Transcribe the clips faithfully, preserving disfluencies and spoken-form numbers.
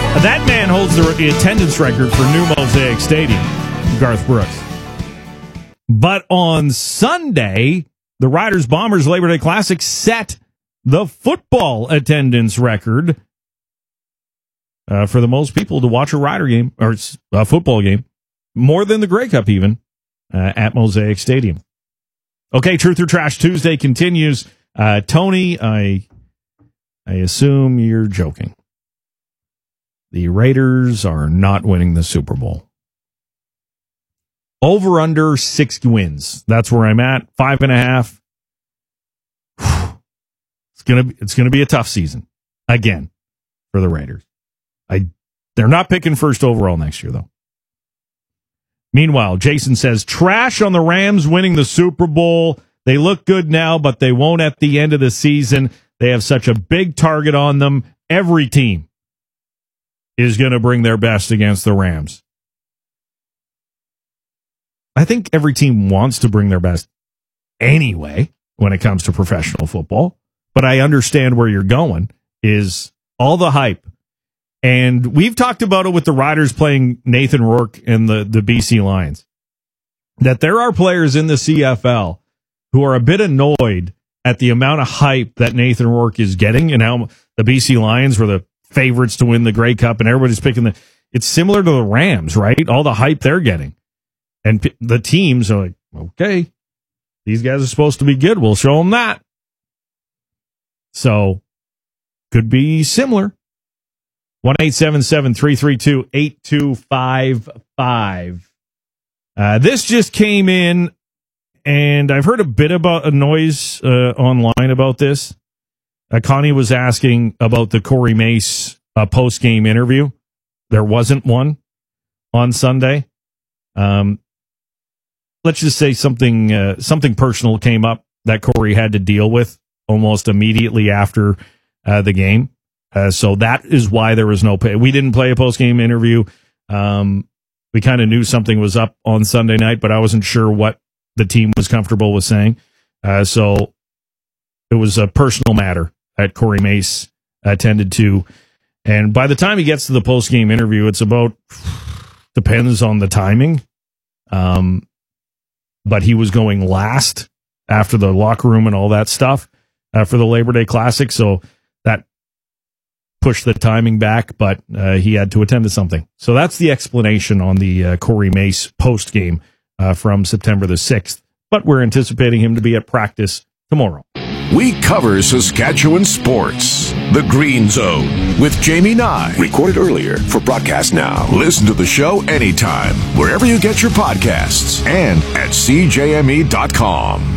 That man holds the attendance record for New Mosaic Stadium, Garth Brooks. But on Sunday, the Riders Bombers Labor Day Classic set the football attendance record uh, for the most people to watch a Rider game, or a football game, more than the Grey Cup even, uh, at Mosaic Stadium. Okay, Truth or Trash Tuesday continues. Uh, Tony, I, I assume you're joking. The Raiders are not winning the Super Bowl. Over under six wins. That's where I'm at. Five and a half. It's gonna it's gonna be a tough season again for the Raiders. I they're not picking first overall next year though. Meanwhile, Jason says trash on the Rams winning the Super Bowl. They look good now, but they won't at the end of the season. They have such a big target on them. Every team is going to bring their best against the Rams. I think every team wants to bring their best anyway when it comes to professional football, but I understand where you're going is all the hype. And we've talked about it with the Riders playing Nathan Rourke and the, the B C Lions, that there are players in the C F L who are a bit annoyed at the amount of hype that Nathan Rourke is getting and how the B C Lions were the favorites to win the Grey Cup, and everybody's picking the. It's similar to the Rams, right? All the hype they're getting, and p- the teams are like, okay, these guys are supposed to be good. We'll show them that. So, could be similar. One eight seven seven three three two eight two five five. Uh, this just came in, and I've heard a bit about a noise uh, online about this. Uh, Connie was asking about the Corey Mace uh, post-game interview. There wasn't one on Sunday. Um, let's just say something uh, something personal came up that Corey had to deal with almost immediately after uh, the game. Uh, so that is why there was no pay. We didn't play a post-game interview. Um, we kind of knew something was up on Sunday night, but I wasn't sure what the team was comfortable with saying. Uh, so it was a personal matter that Corey Mace attended to. And by the time he gets to the post-game interview, it's about, depends on the timing. Um, but he was going last after the locker room and all that stuff uh, for the Labor Day Classic. So that pushed the timing back, but uh, he had to attend to something. So that's the explanation on the uh, Corey Mace post-game uh, from September the sixth. But we're anticipating him to be at practice tomorrow. We cover Saskatchewan sports. The Green Zone with Jamie Nye. Recorded earlier for broadcast now. Listen to the show anytime, wherever you get your podcasts, and at C J M E dot com.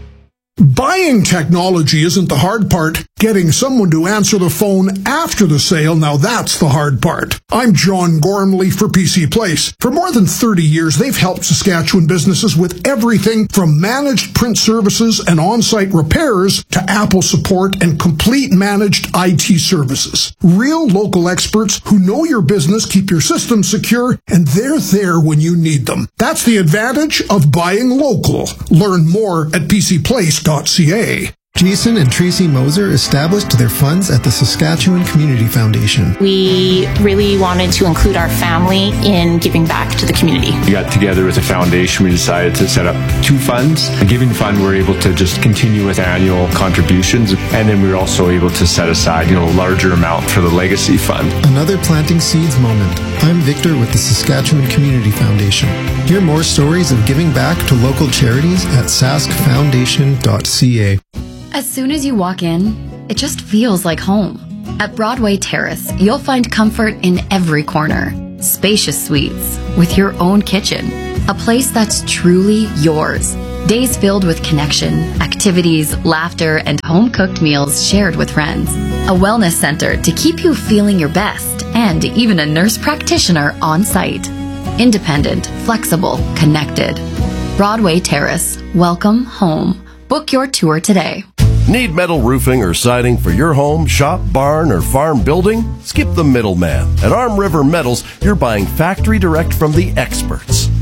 Buying technology isn't the hard part. Getting someone to answer the phone after the sale, now that's the hard part. I'm John Gormley for P C Place. For more than thirty years, they've helped Saskatchewan businesses with everything from managed print services and on-site repairs to Apple support and complete managed I T services. Real local experts who know your business, keep your systems secure, and they're there when you need them. That's the advantage of buying local. Learn more at p c place dot c a. Jason and Tracy Moser established their funds at the Saskatchewan Community Foundation. We really wanted to include our family in giving back to the community. We got together as a foundation. We decided to set up two funds. The Giving Fund, we're able to just continue with annual contributions. And then we were also able to set aside, you know, a larger amount for the Legacy Fund. Another Planting Seeds moment. I'm Victor with the Saskatchewan Community Foundation. Hear more stories of giving back to local charities at sask foundation dot c a. As soon as you walk in, it just feels like home. At Broadway Terrace, you'll find comfort in every corner. Spacious suites with your own kitchen. A place that's truly yours. Days filled with connection, activities, laughter, and home-cooked meals shared with friends. A wellness center to keep you feeling your best, and even a nurse practitioner on site. Independent, flexible, connected. Broadway Terrace. Welcome home. Book your tour today. Need metal roofing or siding for your home, shop, barn, or farm building? Skip the middleman. At Arm River Metals, you're buying factory direct from the experts.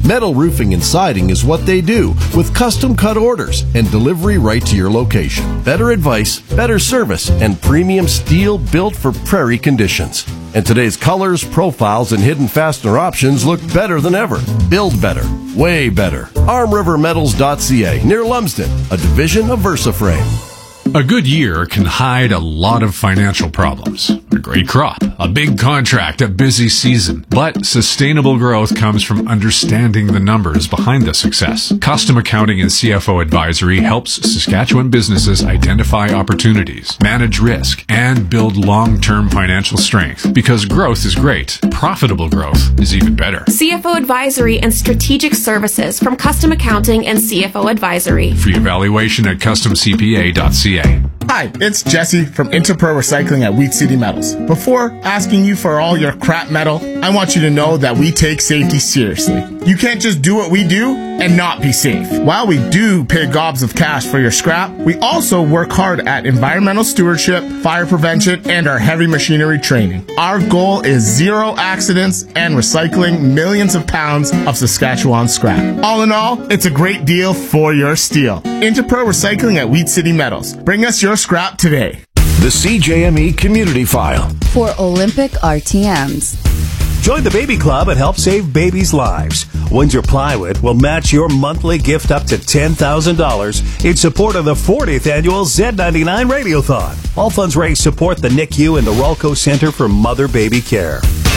Metal roofing and siding is what they do, with custom cut orders and delivery right to your location. Better advice, better service, and premium steel built for prairie conditions. And today's colors, profiles, and hidden fastener options look better than ever. Build better, way better. arm river metals dot c a, near Lumsden, a division of VersaFrame. A good year can hide a lot of financial problems. A great crop, a big contract, a busy season. But sustainable growth comes from understanding the numbers behind the success. Custom Accounting and C F O Advisory helps Saskatchewan businesses identify opportunities, manage risk, and build long-term financial strength. Because growth is great, profitable growth is even better. C F O Advisory and Strategic Services from Custom Accounting and C F O Advisory. Free evaluation at custom c p a dot c a. Hi, it's Jesse from Interpro Recycling at Wheat City Metals. Before asking you for all your crap metal, I want you to know that we take safety seriously. You can't just do what we do and not be safe. While we do pay gobs of cash for your scrap, we also work hard at environmental stewardship, fire prevention, and our heavy machinery training. Our goal is zero accidents and recycling millions of pounds of Saskatchewan scrap. All in all, it's a great deal for your steel. Interpro Recycling at Wheat City Metals. Bring us your scrap today. The C J M E Community File. For Olympic R T Ms. Join the Baby Club and help save babies' lives. Windsor Plywood will match your monthly gift up to ten thousand dollars in support of the fortieth annual Z ninety-nine Radiothon. All funds raised support the N I C U and the Rolco Center for Mother-Baby Care.